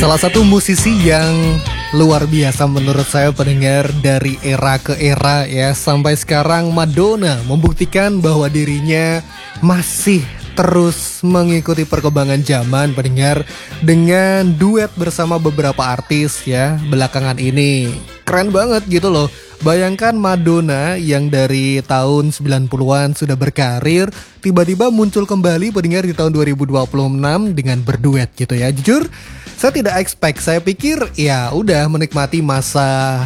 Salah satu musisi yang luar biasa menurut saya pendengar, dari era ke era ya. Sampai sekarang Madonna membuktikan bahwa dirinya masih terus mengikuti perkembangan zaman pendengar, dengan duet bersama beberapa artis ya belakangan ini. Keren banget gitu loh. Bayangkan Madonna yang dari tahun 90-an sudah berkarir, tiba-tiba muncul kembali pendengar di tahun 2026 dengan berduet gitu ya. Jujur, saya tidak expect. Saya pikir ya udah menikmati masa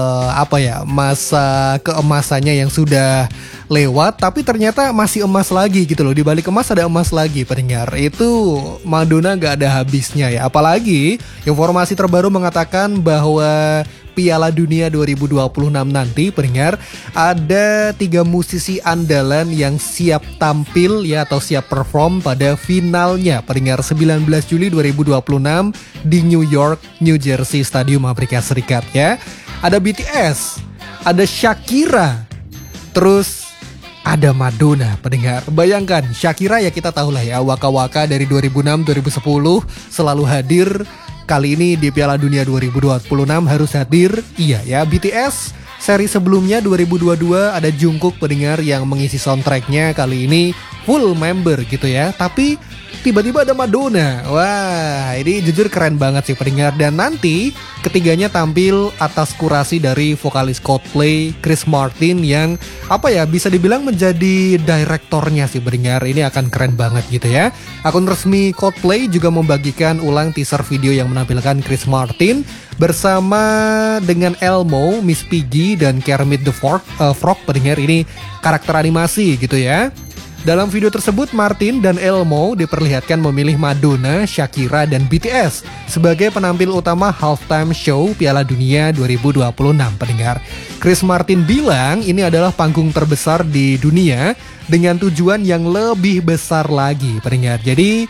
masa keemasannya yang sudah lewat, tapi ternyata masih emas lagi gitu loh. Di balik emas ada emas lagi pendengar. Itu Madonna gak ada habisnya ya. Apalagi informasi terbaru mengatakan bahwa Piala Dunia 2026 nanti pendengar, ada 3 musisi andalan yang siap tampil ya, atau siap perform pada finalnya pendengar 19 Juli 2026 di New York, New Jersey Stadium Amerika Serikat ya. Ada BTS, ada Shakira, terus ada Madonna pendengar. Bayangkan, Shakira ya kita tahu lah ya, Waka Waka dari 2006 2010 selalu hadir. Kali ini di Piala Dunia 2026 harus hadir. Iya ya, BTS seri sebelumnya 2022 ada Jungkook pendengar yang mengisi soundtracknya. Kali ini full member gitu ya. Tapi tiba-tiba ada Madonna. Wah, ini jujur keren banget sih pendengar. Dan nanti ketiganya tampil atas kurasi dari vokalis Coldplay, Chris Martin, yang bisa dibilang menjadi direktornya sih pendengar. Ini akan keren banget gitu ya. Akun resmi Coldplay juga membagikan ulang teaser video yang menampilkan Chris Martin bersama dengan Elmo, Miss Piggy, dan Kermit the Frog pendengar. Ini karakter animasi gitu ya. Dalam video tersebut, Martin dan Elmo diperlihatkan memilih Madonna, Shakira, dan BTS sebagai penampil utama halftime show Piala Dunia 2026 pendengar. Chris Martin bilang ini adalah panggung terbesar di dunia dengan tujuan yang lebih besar lagi pendengar. Jadi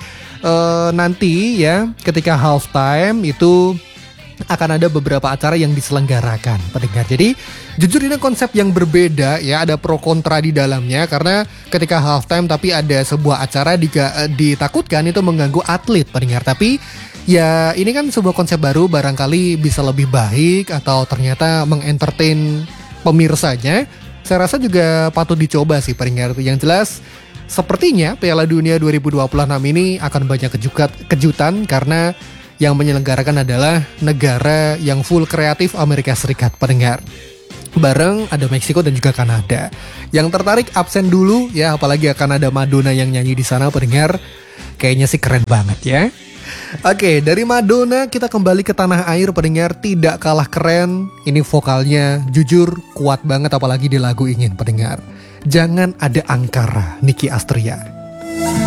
nanti ya ketika halftime itu akan ada beberapa acara yang diselenggarakan pendengar. Jadi jujur ini konsep yang berbeda ya, ada pro kontra di dalamnya. Karena ketika halftime tapi ada sebuah acara ditakutkan itu mengganggu atlet pendengar. Tapi ya ini kan sebuah konsep baru, barangkali bisa lebih baik atau ternyata mengentertain pemirsanya. Saya rasa juga patut dicoba sih pendengar. Yang jelas sepertinya Piala Dunia 2026 ini akan banyak kejutan karena yang menyelenggarakan adalah negara yang full kreatif Amerika Serikat pendengar. Bareng ada Meksiko dan juga Kanada. Yang tertarik absen dulu ya, apalagi akan ada Madonna yang nyanyi di sana pendengar. Kayaknya sih keren banget ya. Oke, dari Madonna kita kembali ke tanah air pendengar, tidak kalah keren. Ini vokalnya jujur kuat banget, apalagi di lagu Ingin pendengar. Jangan Ada Angkara, Nicky Astria.